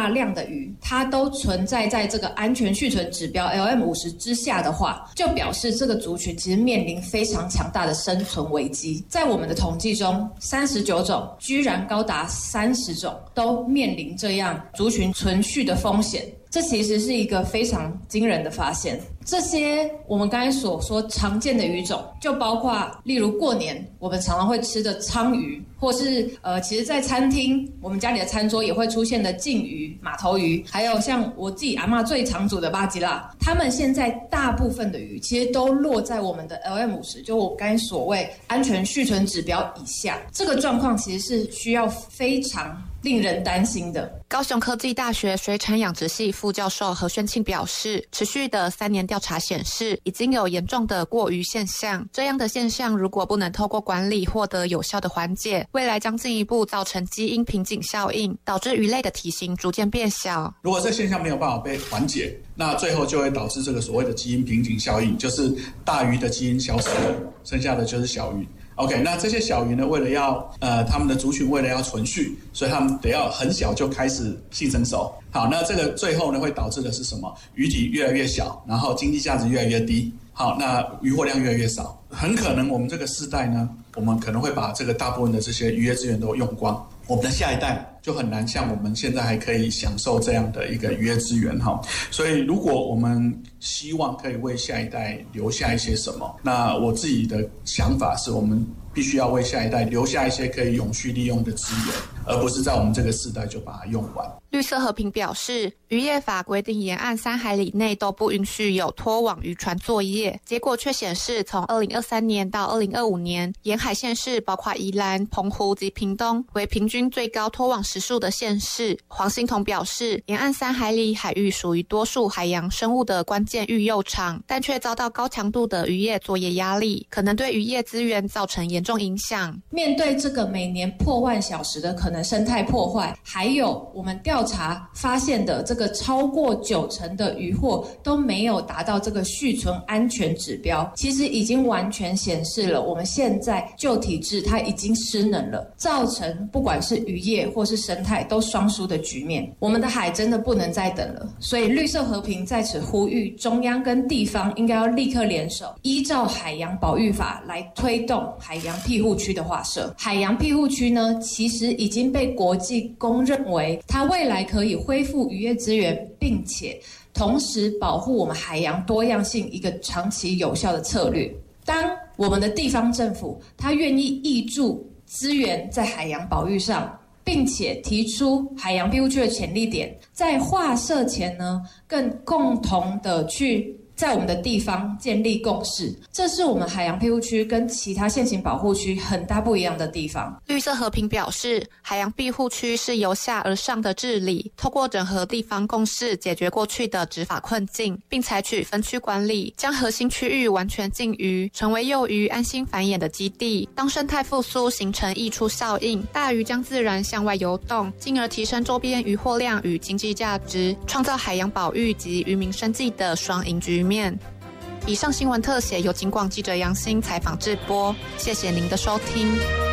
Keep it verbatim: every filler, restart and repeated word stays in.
大量的鱼它都存在在这个安全续存指标 L M 五十 之下的话，就表示这个族群其实面临非常强大的生存危机。在我们的统计中，三十九种居然高达三十种都面临这样族群存续的风险，这其实是一个非常惊人的发现。这些我们刚才所说常见的鱼种，就包括例如过年我们常常会吃的鲳鱼，或是呃，其实在餐厅我们家里的餐桌也会出现的鲫鱼、马头鱼，还有像我自己阿嬷最常煮的巴吉拉，他们现在大部分的鱼其实都落在我们的 L M 五十， 就我刚才所谓安全续存指标以下。这个状况其实是需要非常令人担心的。 高雄科技大学水产养殖系副教授何宣庆表示，持续的三年调查显示，已经有严重的过渔现象。这样的现象如果不能透过管理获得有效的缓解，未来将进一步造成基因瓶颈效应，导致鱼类的体型逐渐变小。 如果这现象没有办法被缓解，那最后就会导致这个所谓的基因瓶颈效应，就是大鱼的基因消失了，剩下的就是小鱼。OK， 那这些小鱼呢，为了要呃他们的族群为了要存续，所以他们得要很小就开始性成熟。好，那这个最后呢会导致的是什么？鱼体越来越小，然后经济价值越来越低。好，那渔获量越来越少，很可能我们这个世代呢，我们可能会把这个大部分的这些渔业资源都用光，我们的下一代就很难像我们现在还可以享受这样的一个渔业资源哈。所以如果我们希望可以为下一代留下一些什么，那我自己的想法是我们必须要为下一代留下一些可以永续利用的资源，而不是在我们这个世代就把它用完。 绿色和平表示，渔业法规定沿岸三海里内都不允许有拖网渔船作业，结果却显示从二零二三年到二零二五年，沿海县市包括宜兰、澎湖及屏东为平均最高拖网时数的县市。黄欣彤表示，沿岸三海里海域属于多数海洋生物的关键育幼场，但却遭到高强度的渔业作业压力，可能对渔业资源造成严重影响。 面对这个每年破万小时的可能生态破坏，还有我们调查发现的这个超过九成的渔获都没有达到这个续存安全指标，其实已经完全显示了我们现在旧体制它已经失能了，造成不管是渔业或是生态都双输的局面。我们的海真的不能再等了，所以绿色和平在此呼吁中央跟地方应该要立刻联手，依照海洋保育法来推动海洋庇护区的划设。海洋庇护区呢，其实已经被国际公认为它未来可以恢复渔业资源，并且同时保护我们海洋多样性一个长期有效的策略。当我们的地方政府它愿意挹注资源在海洋保育上，并且提出海洋庇护区的潜力点，在划设前呢，更共同的去在我们的地方建立共识，这是我们海洋庇护区跟其他现行保护区很大不一样的地方。 绿色和平表示，海洋庇护区是由下而上的治理，透过整合地方共识解决过去的执法困境，并采取分区管理，将核心区域完全禁渔，成为幼鱼安心繁衍的基地。当生态复苏形成溢出效应，大鱼将自然向外游动，进而提升周边渔获量与经济价值，创造海洋保育及渔民生计的双赢局面。以上新闻特写由警广记者杨欣采访制播，谢谢您的收听。